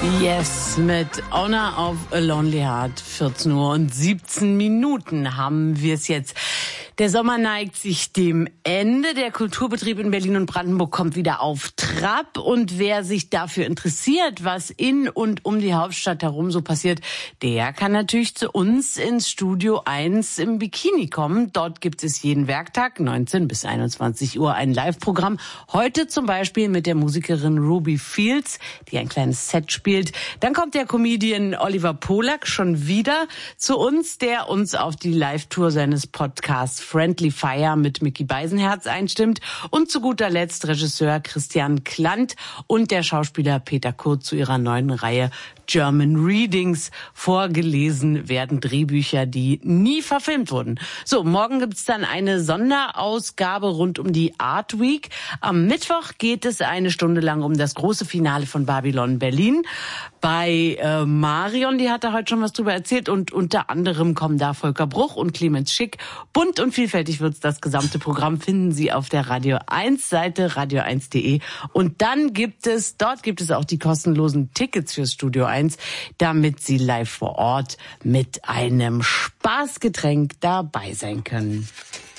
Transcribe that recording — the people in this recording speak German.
Yes, mit Honor of a Lonely Heart. 14 Uhr und 17 Minuten haben wir es jetzt. Der Sommer neigt sich dem Ende. Der Kulturbetrieb in Berlin und Brandenburg kommt wieder auf Trab. Und wer sich dafür interessiert, was in und um die Hauptstadt herum so passiert, der kann natürlich zu uns ins Studio 1 im Bikini kommen. Dort gibt es jeden Werktag, 19 bis 21 Uhr, ein Live-Programm. Heute zum Beispiel mit der Musikerin Ruby Fields, die ein kleines Set spielt. Dann kommt der Comedian Oliver Polak schon wieder zu uns, der uns auf die Live-Tour seines Podcasts Friendly Fire mit Micky Beisenherz einstimmt. Und zu guter Letzt Regisseur Christian Klant und der Schauspieler Peter Kurt zu ihrer neuen Reihe German Readings. Vorgelesen werden Drehbücher, die nie verfilmt wurden. So, morgen gibt's dann eine Sonderausgabe rund um die Art Week. Am Mittwoch geht es eine Stunde lang um das große Finale von Babylon Berlin. Bei Marion, die hat da heute schon was drüber erzählt, und unter anderem kommen da Volker Bruch und Clemens Schick. Bunt und vielfältig wird's. Das gesamte Programm finden Sie auf der Radio 1 Seite, radio1.de. Und dann gibt es auch die kostenlosen Tickets fürs Studio 1, damit Sie live vor Ort mit einem Spaßgetränk dabei sein können.